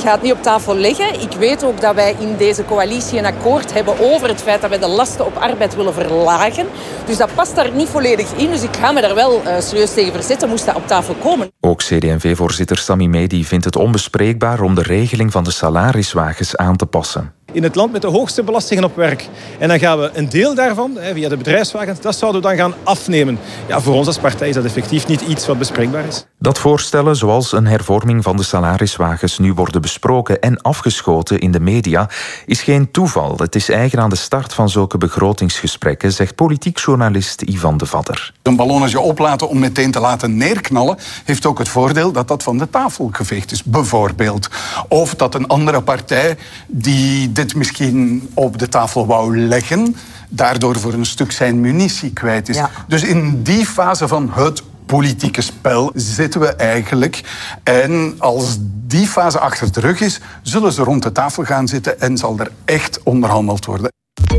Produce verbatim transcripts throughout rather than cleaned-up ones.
ga het niet op tafel leggen. Ik weet ook dat wij in deze coalitie een akkoord hebben over het feit dat wij de lasten op arbeid willen verlagen. Dus dat past daar niet volledig in. Dus ik ga me daar wel uh, serieus tegen verzetten, moest dat op tafel komen. Ook C D en V-voorzitter Sami Mehdi vindt het onbespreekbaar om de regeling van de salariswagens aan te passen. In het land met de hoogste belastingen op werk. En dan gaan we een deel daarvan, via de bedrijfswagens, dat zouden we dan gaan afnemen. Ja, voor ons als partij is dat effectief niet iets wat bespreekbaar is. Dat voorstellen, zoals een hervorming van de salariswagens, nu worden besproken en afgeschoten in de media, is geen toeval. Het is eigen aan de start van zulke begrotingsgesprekken, zegt politiek journalist Ivan de Vadder. Een ballonnetje oplaten om meteen te laten neerknallen heeft ook het voordeel dat dat van de tafel geveegd is, bijvoorbeeld. Of dat een andere partij die dit misschien op de tafel wou leggen, daardoor voor een stuk zijn munitie kwijt is. Ja. Dus in die fase van het politieke spel zitten we eigenlijk. En als die fase achter de rug is, zullen ze rond de tafel gaan zitten en zal er echt onderhandeld worden.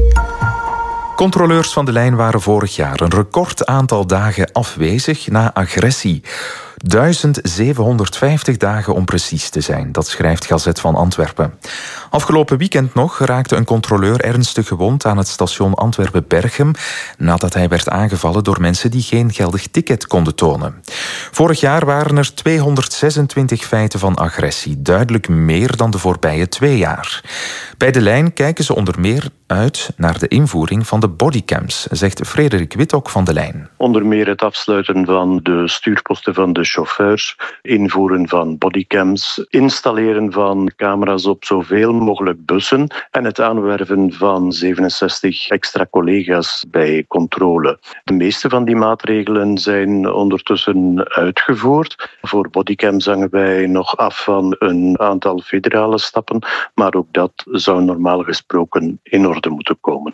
Controleurs van de lijn waren vorig jaar een record aantal dagen afwezig na agressie. duizend zevenhonderdvijftig dagen om precies te zijn, dat schrijft Gazet van Antwerpen. Afgelopen weekend nog raakte een controleur ernstig gewond aan het station Antwerpen-Berchem nadat hij werd aangevallen door mensen die geen geldig ticket konden tonen. Vorig jaar waren er tweehonderdzesentwintig feiten van agressie, duidelijk meer dan de voorbije twee jaar. Bij de lijn kijken ze onder meer uit naar de invoering van de bodycams, zegt Frederik Witok van de lijn. Onder meer het afsluiten van de stuurposten van de chauffeurs, invoeren van bodycams, installeren van camera's op zoveel mogelijk bussen en het aanwerven van zevenenzestig extra collega's bij controle. De meeste van die maatregelen zijn ondertussen uitgevoerd. Voor bodycams hangen wij nog af van een aantal federale stappen, maar ook dat zou normaal gesproken in orde moeten komen.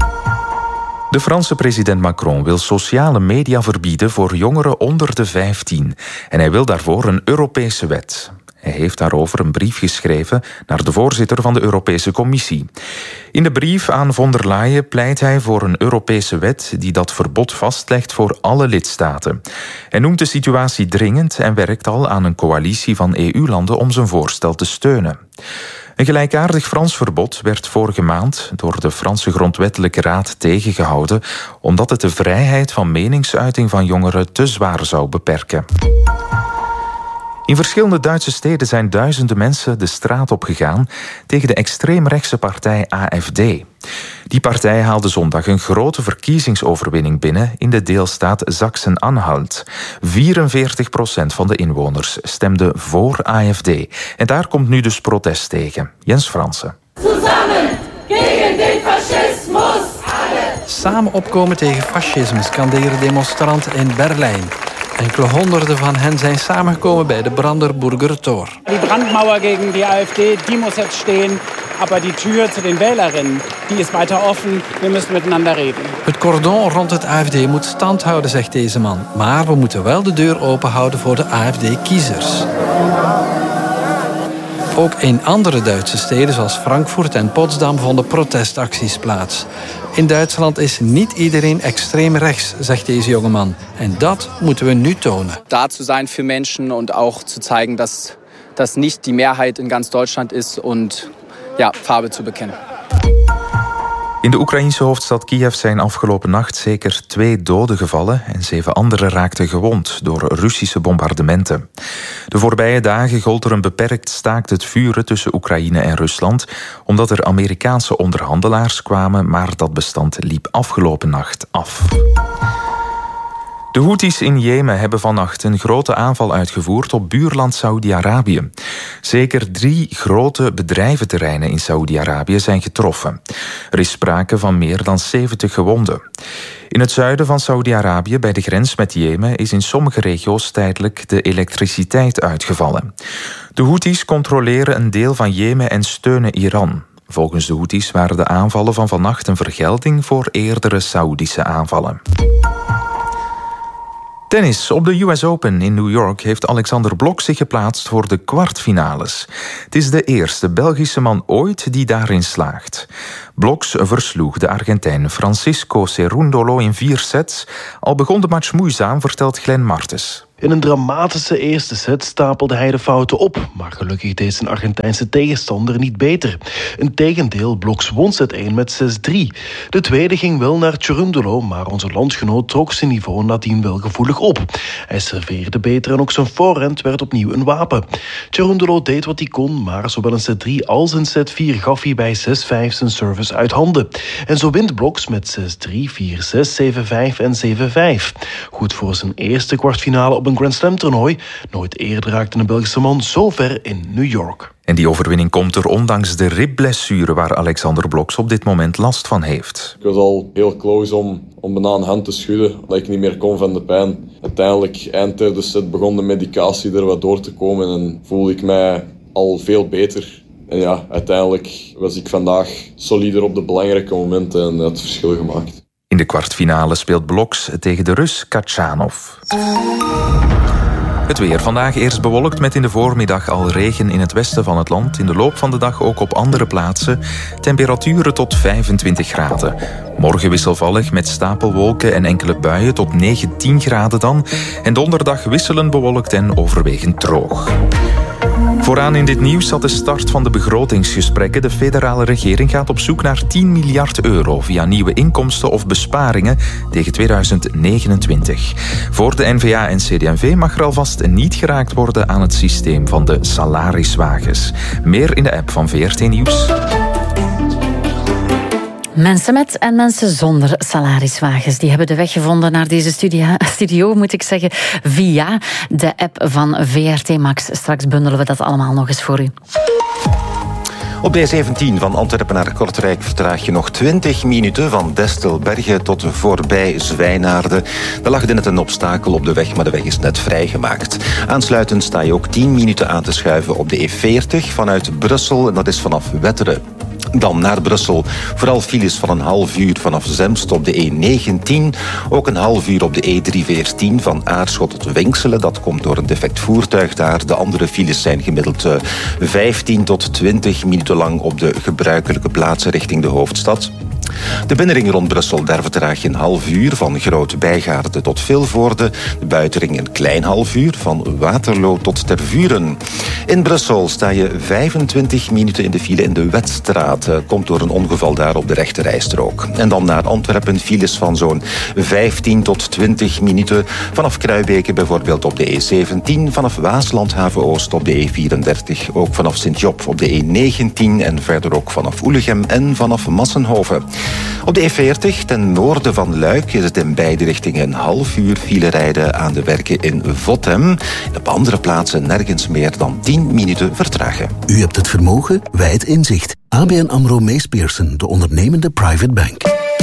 De Franse president Macron wil sociale media verbieden voor jongeren onder de vijftien. En hij wil daarvoor een Europese wet. Hij heeft daarover een brief geschreven naar de voorzitter van de Europese Commissie. In de brief aan von der Leyen pleit hij voor een Europese wet die dat verbod vastlegt voor alle lidstaten. Hij noemt de situatie dringend en werkt al aan een coalitie van E U-landen om zijn voorstel te steunen. Een gelijkaardig Frans verbod werd vorige maand door de Franse Grondwettelijke Raad tegengehouden, omdat het de vrijheid van meningsuiting van jongeren te zwaar zou beperken. In verschillende Duitse steden zijn duizenden mensen de straat op gegaan tegen de extreemrechtse partij A F D. Die partij haalde zondag een grote verkiezingsoverwinning binnen in de deelstaat Sachsen-Anhalt. vierenveertig procent van de inwoners stemde voor A F D. En daar komt nu dus protest tegen. Jens Fransen. Samen tegen den fascismus! Samen opkomen tegen fascisme skanderen demonstranten in Berlijn. Enkele honderden van hen zijn samengekomen bij de Brandenburger Tor. Die brandmauer tegen die A F D, die moet jetzt stehen. Maar die Tür zu den Wählerinnen, die is weiter offen. We müssen miteinander reden. Het cordon rond het A F D moet stand houden, zegt deze man. Maar we moeten wel de deur open houden voor de A F D-kiezers. Ook in andere Duitse steden, zoals Frankfurt en Potsdam, vonden protestacties plaats. In Duitsland is niet iedereen extreem rechts, zegt deze jongeman. En dat moeten we nu tonen. Da zu sein für Menschen und auch zu zeigen, dass das nicht die Mehrheit in ganz Deutschland ist und ja, Farbe zu bekennen. In de Oekraïense hoofdstad Kiev zijn afgelopen nacht zeker twee doden gevallen en zeven anderen raakten gewond door Russische bombardementen. De voorbije dagen gold er een beperkt staakt het vuren tussen Oekraïne en Rusland, omdat er Amerikaanse onderhandelaars kwamen, maar dat bestand liep afgelopen nacht af. De Houthis in Jemen hebben vannacht een grote aanval uitgevoerd op buurland Saoedi-Arabië. Zeker drie grote bedrijventerreinen in Saoedi-Arabië zijn getroffen. Er is sprake van meer dan zeventig gewonden. In het zuiden van Saoedi-Arabië, bij de grens met Jemen, is in sommige regio's tijdelijk de elektriciteit uitgevallen. De Houthis controleren een deel van Jemen en steunen Iran. Volgens de Houthis waren de aanvallen van vannacht een vergelding voor eerdere Saoedische aanvallen. Tennis. Op de U S Open in New York heeft Alexander Blok zich geplaatst voor de kwartfinales. Het is de eerste Belgische man ooit die daarin slaagt. Bloks versloeg de Argentijn Francisco Cerúndolo in vier sets. Al begon de match moeizaam, vertelt Glenn Martens. In een dramatische eerste set stapelde hij de fouten op, maar gelukkig deed zijn Argentijnse tegenstander niet beter. Integendeel, Bloks won set één met zes drie. De tweede ging wel naar Cerundolo, maar onze landgenoot trok zijn niveau nadien wel gevoelig op. Hij serveerde beter en ook zijn voorhand werd opnieuw een wapen. Cerundolo deed wat hij kon, maar zowel in set drie als in set vier gaf hij bij zes vijf zijn service uit handen. En zo wint Bloks met zes drie, vier zes, zeven vijf en zeven vijf. Goed voor zijn eerste kwartfinale op een Grand Slam toernooi. Nooit eerder raakte een Belgische man zo ver in New York. En die overwinning komt er ondanks de ribblessure waar Alexander Bloks op dit moment last van heeft. Ik was al heel close om, om bijna een hand te schudden, dat ik niet meer kon van de pijn. Uiteindelijk, eind derde set, begon de medicatie er wat door te komen en voelde ik mij al veel beter. En ja, uiteindelijk was ik vandaag solider op de belangrijke momenten en het verschil gemaakt. In de kwartfinale speelt Bloks tegen de Rus Kachanov. Het weer. Vandaag eerst bewolkt met in de voormiddag al regen in het westen van het land. In de loop van de dag ook op andere plaatsen. Temperaturen tot vijfentwintig graden. Morgen wisselvallig met stapelwolken en enkele buien tot negentien graden dan. En donderdag wisselend bewolkt en overwegend droog. Vooraan in dit nieuws zat de start van de begrotingsgesprekken. De federale regering gaat op zoek naar tien miljard euro... via nieuwe inkomsten of besparingen tegen tweeduizend negenentwintig. Voor de N V A en C D en V mag er alvast niet geraakt worden... aan het systeem van de salariswagens. Meer in de app van V R T Nieuws. Mensen met en mensen zonder salariswagens, die hebben de weg gevonden naar deze studio, studio, moet ik zeggen, via de app van V R T Max. Straks bundelen we dat allemaal nog eens voor u. Op de E zeventien van Antwerpen naar Kortrijk vertraag je nog twintig minuten van Destelbergen tot voorbij Zwijnaarden. Er lag net een obstakel op de weg, maar de weg is net vrijgemaakt. Aansluitend sta je ook tien minuten aan te schuiven op de E veertig vanuit Brussel en dat is vanaf Wetteren. Dan naar Brussel. Vooral files van een half uur vanaf Zemst op de E negentien. Ook een half uur op de E driehonderdveertien van Aarschot tot Winkselen. Dat komt door een defect voertuig daar. De andere files zijn gemiddeld uh, vijftien tot twintig minuten lang op de gebruikelijke plaatsen richting de hoofdstad. De binnenring rond Brussel, daar vertraag je een half uur van Groot-Bijgaarde tot Vilvoorde. De buitenring een klein half uur van Waterloo tot Tervuren. In Brussel sta je vijfentwintig minuten in de file in de Wetstraat. Komt door een ongeval daar op de rechterrijstrook. En dan naar Antwerpen files van zo'n vijftien tot twintig minuten. Vanaf Kruibeke bijvoorbeeld op de E zeventien. Vanaf Waasland Haven Oost op de E vierendertig. Ook vanaf Sint-Job op de E negentien. En verder ook vanaf Oelegem en vanaf Massenhoven. Op de E veertig ten noorden van Luik is het in beide richtingen een half uur file rijden aan de werken in Votem. En op andere plaatsen nergens meer dan tien minuten vertragen. U hebt het vermogen, wij het inzicht. A B N AMRO Mees Pierson, de ondernemende private bank.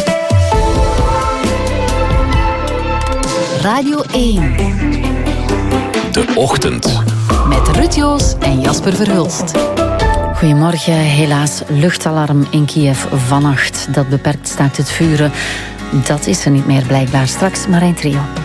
Radio één. De Ochtend. Met Ruud Joos en Jasper Verhulst. Goedemorgen. Helaas, luchtalarm in Kiev vannacht. Dat beperkt staakt het vuren. Dat is er niet meer blijkbaar. Straks Marijn Trio.